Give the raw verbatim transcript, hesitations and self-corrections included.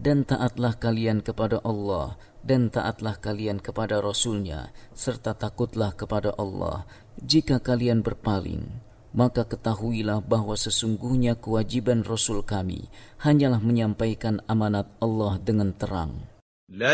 dan taatlah kalian kepada Allah dan taatlah kalian kepada Rasul-Nya, serta takutlah kepada Allah. Jika kalian berpaling, maka ketahuilah bahwa sesungguhnya kewajiban Rasul kami hanyalah menyampaikan amanat Allah dengan terang.